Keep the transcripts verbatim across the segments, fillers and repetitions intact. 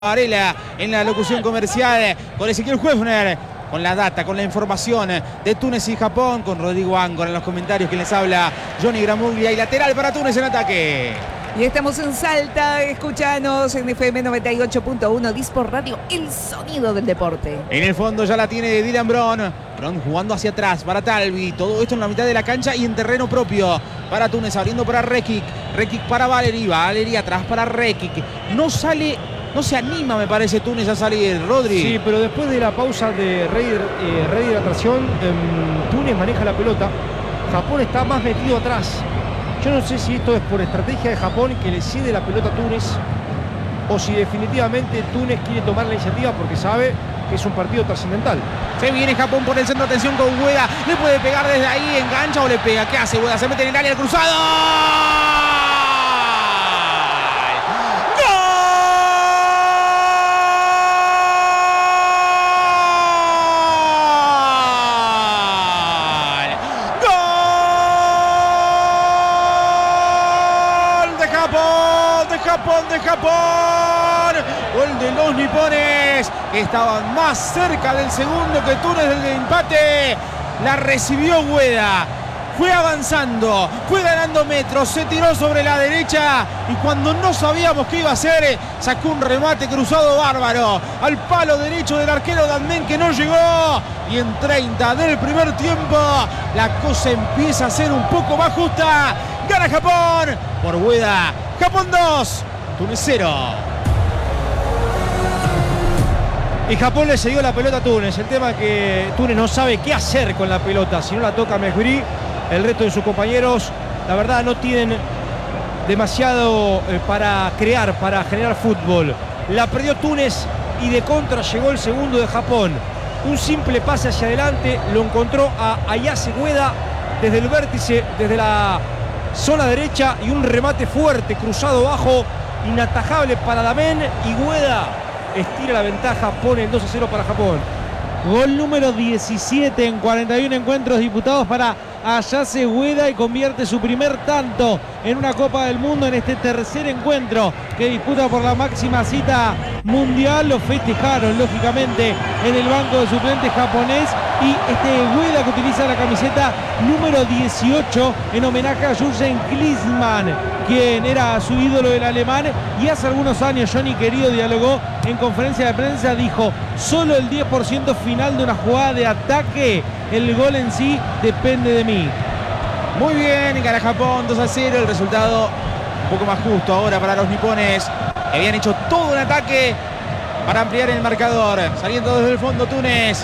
Varela en la locución comercial con Ezequiel Huefner, con la data, con la información de Túnez y Japón, con Rodrigo Ángora en los comentarios que les habla Johnny Gramuglia y lateral para Túnez en ataque. Y estamos en Salta, escuchanos en F M noventa y ocho punto uno, Dispor Radio, el sonido del deporte. En el fondo ya la tiene Dylan Brown, Brown jugando hacia atrás para Talvi, todo esto en la mitad de la cancha y en terreno propio para Túnez, abriendo para Rekic, Rekic para Valeri, Valeri atrás para Rekic, no sale... No se anima, me parece, Túnez a salir, Rodri. Sí, pero después de la pausa de rehidratación, eh, Túnez maneja la pelota. Japón está más metido atrás. Yo no sé si esto es por estrategia de Japón que le cede la pelota a Túnez o si definitivamente Túnez quiere tomar la iniciativa porque sabe que es un partido trascendental. Se viene Japón por el centro, atención con Ueda. Le puede pegar desde ahí, engancha o le pega. ¿Qué hace Ueda? Se mete en el área, el cruzado. Japón de Japón, gol de los nipones que estaban más cerca del segundo que Túnez del empate. La recibió Ueda, fue avanzando, fue ganando metros, se tiró sobre la derecha y cuando no sabíamos qué iba a hacer, sacó un remate cruzado bárbaro al palo derecho del arquero Dandén que no llegó. Y en treinta del primer tiempo la cosa empieza a ser un poco más justa. Gana Japón por Ueda. Japón dos, Túnez cero. Y Japón le cedió la pelota a Túnez. El tema es que Túnez no sabe qué hacer con la pelota. Si no la toca Mejbri, el resto de sus compañeros, la verdad, no tienen demasiado eh, para crear, para generar fútbol. La perdió Túnez y de contra llegó el segundo de Japón. Un simple pase hacia adelante, lo encontró a Ayase Ueda desde el vértice, desde la zona derecha y un remate fuerte, cruzado bajo, inatajable para Damen y Ueda estira la ventaja, pone el dos a cero para Japón. Gol número diecisiete en cuarenta y uno encuentros disputados para Ayase Ueda y convierte su primer tanto en una Copa del Mundo en este tercer encuentro que disputa por la máxima cita mundial. Lo festejaron lógicamente en el banco de suplentes japonés y este Ueda que utiliza la camiseta número dieciocho en homenaje a Jürgen Klinsmann, quien era su ídolo del alemán, y hace algunos años Johnny Querido dialogó en conferencia de prensa, dijo: solo el diez por ciento final de una jugada de ataque, el gol en sí depende de mí. Muy bien, gana Japón dos a cero, el resultado un poco más justo ahora para los nipones, que habían hecho todo un ataque para ampliar el marcador, saliendo desde el fondo Túnez,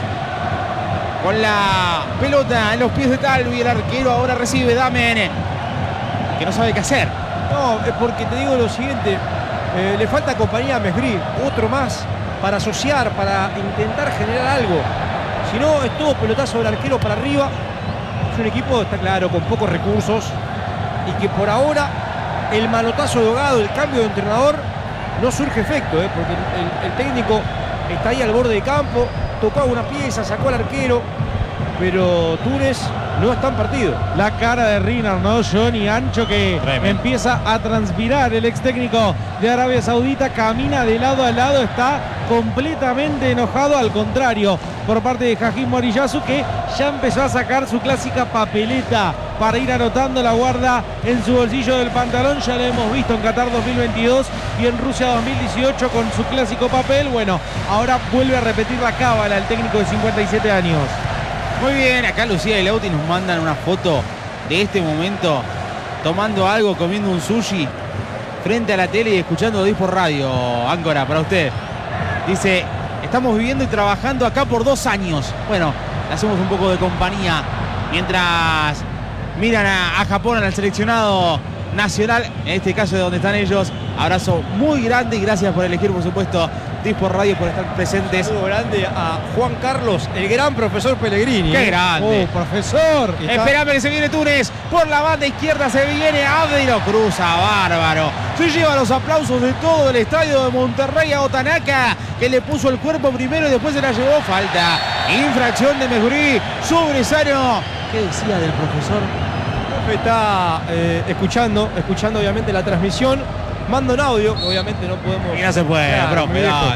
con la pelota en los pies de Talvi, el arquero ahora recibe Damen, que no sabe qué hacer. No, es porque te digo lo siguiente, eh, le falta compañía a Mejbri, otro más para asociar, para intentar generar algo. Si no, es todo pelotazo del arquero para arriba. Es un equipo, está claro, con pocos recursos y que por ahora el manotazo de Hogado, el cambio de entrenador, no surge efecto, ¿eh? porque el, el técnico está ahí al borde de campo, tocó una pieza, sacó al arquero, pero Túnez no está en partido. La cara de Rinar, ¿no? Johnny Ancho, que Tremendo. Empieza a transpirar. El ex técnico de Arabia Saudita camina de lado a lado, está completamente enojado. Al contrario, por parte de Hajim Moriyasu, que ya empezó a sacar su clásica papeleta para ir anotando, la guarda en su bolsillo del pantalón. Ya lo hemos visto en Qatar dos mil veintidós y en Rusia dos mil dieciocho con su clásico papel. Bueno, ahora vuelve a repetir la cábala el técnico de cincuenta y siete años. Muy bien, acá Lucía y Lauti nos mandan una foto de este momento tomando algo, comiendo un sushi frente a la tele y escuchando Dispor Radio. Áncora, para usted. Dice: estamos viviendo y trabajando acá por dos años. Bueno, le hacemos un poco de compañía mientras miran a, a Japón, al seleccionado nacional, en este caso de donde están ellos. Abrazo muy grande y gracias por elegir, por supuesto, Dispor Radio, por estar presentes. Un grande a Juan Carlos, el gran profesor Pellegrini. ¡Qué grande! ¡Oh, profesor! Está... Esperame que se viene Túnez. Por la banda izquierda se viene Abdi, lo cruza, bárbaro. Se lleva los aplausos de todo el estadio de Monterrey a Otanaka, que le puso el cuerpo primero y después se la llevó. Falta. Infracción de Mejbri sobre Sano. ¿Qué decía del profesor? El profe está eh, escuchando, escuchando obviamente la transmisión. mando un audio, que obviamente no podemos. Y no se puede, Claro, profe, mi viejo. dale.